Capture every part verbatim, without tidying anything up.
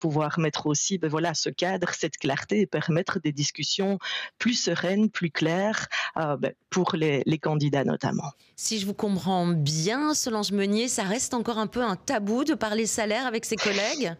pouvoir mettre aussi, ben voilà, ce cadre, cette clarté et permettre des discussions plus sereines, plus claires, euh, ben, pour les, les candidats notamment. Si je vous comprends bien, Solange Meunier, ça reste encore un peu un tabou de parler salaire avec ses collègues?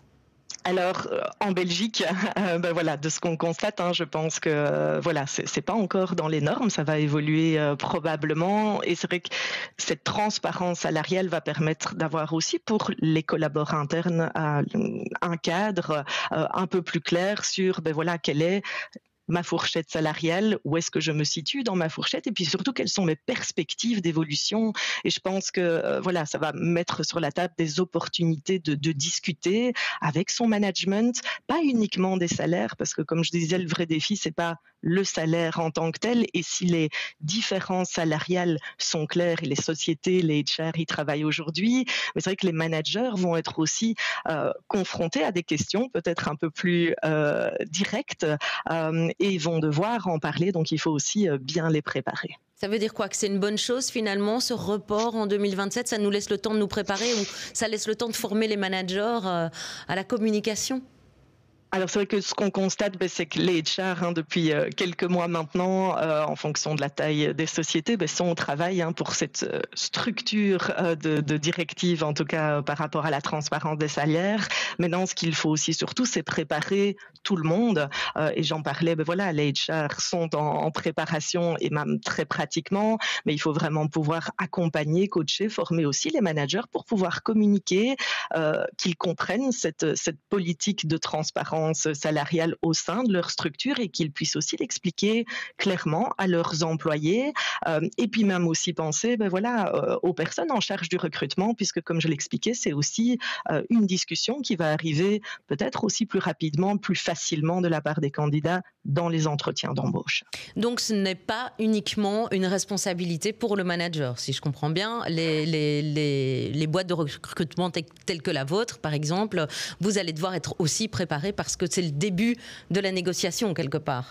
Alors, euh, en Belgique, euh, ben voilà, de ce qu'on constate, hein, je pense que euh, voilà, c'est, c'est pas encore dans les normes, ça va évoluer euh, probablement. Et c'est vrai que cette transparence salariale va permettre d'avoir aussi pour les collaborateurs internes euh, un cadre euh, un peu plus clair sur, ben voilà, quelle est ma fourchette salariale, où est-ce que je me situe dans ma fourchette, et puis surtout quelles sont mes perspectives d'évolution. Et je pense que euh, voilà, ça va mettre sur la table des opportunités de, de discuter avec son management, pas uniquement des salaires, parce que comme je disais, le vrai défi, c'est pas le salaire en tant que tel, et si les différences salariales sont claires, et les sociétés, les H R y travaillent aujourd'hui, mais c'est vrai que les managers vont être aussi euh, confrontés à des questions peut-être un peu plus euh, directes, euh, et ils vont devoir en parler, donc il faut aussi bien les préparer. Ça veut dire quoi? Que c'est une bonne chose finalement, ce report en deux mille vingt-sept? Ça nous laisse le temps de nous préparer, ou ça laisse le temps de former les managers euh, à la communication? Alors c'est vrai que ce qu'on constate, ben, c'est que les H R, hein, depuis euh, quelques mois maintenant, euh, en fonction de la taille des sociétés, ben, sont au travail, hein, pour cette euh, structure euh, de, de directive, en tout cas euh, par rapport à la transparence des salaires. Maintenant, ce qu'il faut aussi surtout, c'est préparer tout le monde. Euh, et j'en parlais, ben voilà, les H R sont en, en préparation et même très pratiquement, mais il faut vraiment pouvoir accompagner, coacher, former aussi les managers pour pouvoir communiquer, euh, qu'ils comprennent cette, cette politique de transparence salariale au sein de leur structure, et qu'ils puissent aussi l'expliquer clairement à leurs employés, euh, et puis même aussi penser, ben voilà, euh, aux personnes en charge du recrutement, puisque comme je l'expliquais, c'est aussi euh, une discussion qui va arriver peut-être aussi plus rapidement, plus facilement de la part des candidats dans les entretiens d'embauche. Donc ce n'est pas uniquement une responsabilité pour le manager, si je comprends bien. Les, les, les, les boîtes de recrutement telles que la vôtre, par exemple, vous allez devoir être aussi préparés parce que c'est le début de la négociation quelque part.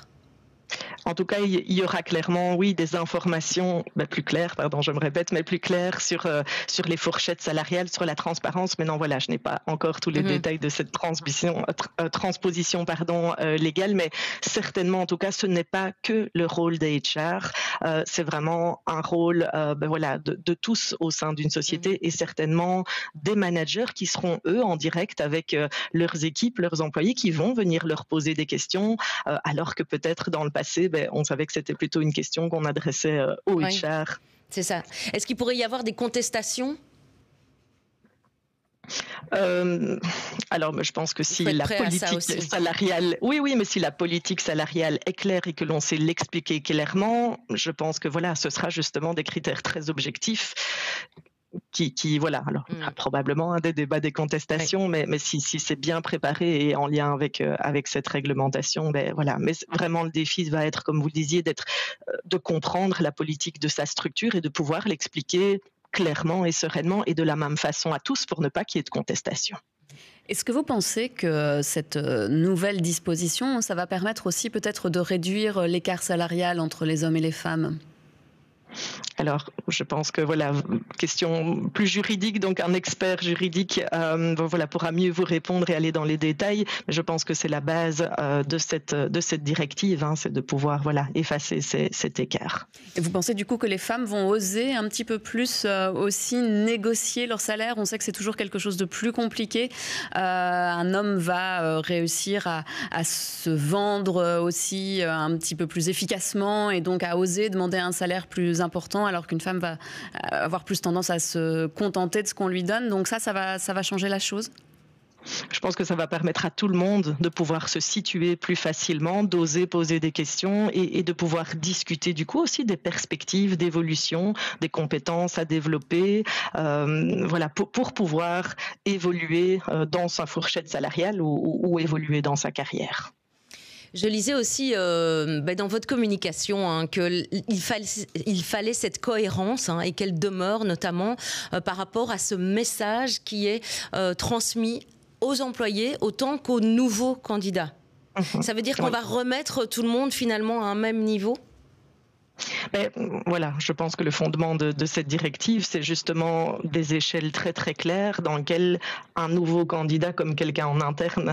En tout cas, il y aura clairement, oui, des informations ben, plus claires, pardon, je me répète, mais plus claires sur euh, sur les fourchettes salariales, sur la transparence. Mais non, voilà, je n'ai pas encore tous les mmh. détails de cette transposition, euh, transposition, pardon, euh, légale, mais certainement, en tout cas, ce n'est pas que le rôle des H R. Euh, c'est vraiment un rôle, euh, ben voilà, de, de tous au sein d'une société, mmh. et certainement des managers qui seront eux en direct avec euh, leurs équipes, leurs employés, qui vont venir leur poser des questions, euh, alors que peut-être dans le passé, ben, on savait que c'était plutôt une question qu'on adressait euh, aux oui. H R. C'est ça. Est-ce qu'il pourrait y avoir des contestations? Euh, alors, je pense que si la politique salariale, oui, oui, mais si la politique salariale est claire et que l'on sait l'expliquer clairement, je pense que voilà, ce sera justement des critères très objectifs. Qui, qui, voilà, alors il y a probablement un des débats, des contestations, oui. mais, mais si, si c'est bien préparé et en lien avec, euh, avec cette réglementation, ben voilà. Mais vraiment, le défi va être, comme vous le disiez, d'être, euh, de comprendre la politique de sa structure et de pouvoir l'expliquer clairement et sereinement et de la même façon à tous pour ne pas qu'il y ait de contestation. Est-ce que vous pensez que cette nouvelle disposition, ça va permettre aussi peut-être de réduire l'écart salarial entre les hommes et les femmes ? Alors, je pense que voilà, question plus juridique, donc un expert juridique euh, voilà, pourra mieux vous répondre et aller dans les détails. Mais je pense que c'est la base euh, de cette de cette directive, hein, c'est de pouvoir voilà effacer ces, cet écart. Et vous pensez du coup que les femmes vont oser un petit peu plus euh, aussi négocier leur salaire? On sait que c'est toujours quelque chose de plus compliqué. Euh, un homme va euh, réussir à, à se vendre aussi euh, un petit peu plus efficacement et donc à oser demander un salaire plus important, alors qu'une femme va avoir plus tendance à se contenter de ce qu'on lui donne. Donc ça, ça va, ça va changer la chose? Je pense que ça va permettre à tout le monde de pouvoir se situer plus facilement, d'oser poser des questions et, et de pouvoir discuter du coup aussi des perspectives d'évolution, des compétences à développer, euh, voilà, pour, pour pouvoir évoluer dans sa fourchette salariale ou, ou, ou évoluer dans sa carrière. Je lisais aussi euh, ben dans votre communication hein, qu'il fallait, il fallait cette cohérence hein, et qu'elle demeure notamment euh, par rapport à ce message qui est euh, transmis aux employés autant qu'aux nouveaux candidats. Mmh. Ça veut dire qu'on va remettre tout le monde finalement à un même niveau ? Mais voilà, je pense que le fondement de, de cette directive, c'est justement des échelles très très claires dans lesquelles un nouveau candidat, comme quelqu'un en interne,